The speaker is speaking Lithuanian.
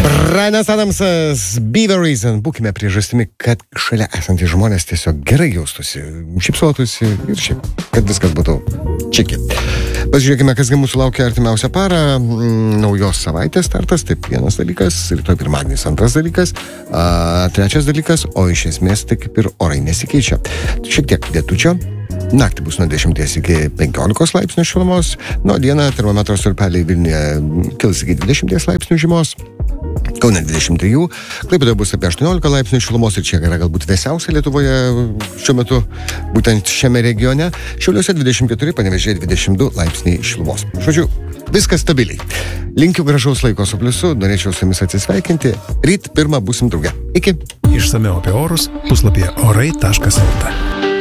Bryanas Adamsas, Be the Reason. Būkime priežastimi, kad šalia esantys žmonės tiesiog gerai jaustųsi, šypsotųsi ir šiaip, kad viskas būtų čiki. Pasižiūrėkime, kasgi mūsų laukia artimiausią parą. Naujos savaitės startas, taip vienas dalykas, rytoj pirmadienis antras dalykas, trečias dalykas, o iš esmės tai kaip ir orai nesikeičia. Šiek tiek lietučio. Naktį bus nuo 10 iki 15 laipsnių šilumos, nuo dieną termometro stulpeliai Vilniuje kils iki 20 laipsnių žymos, Kaune 23, Klaipėdoje bus apie 18 laipsnių šilumos ir čia yra galbūt vėsiausia Lietuvoje šiuo metu, būtent šiame regione. Šiauliuose 24, Panevėžyje 22 laipsniai šilumos. Žodžiu, viskas stabiliai. Linkiu gražaus laiko su pliusu, norėčiau su jumis atsisveikinti. Ryt pirmą būsim drauge. Iki. Išsamiau apie orus puslapyje orai.lt.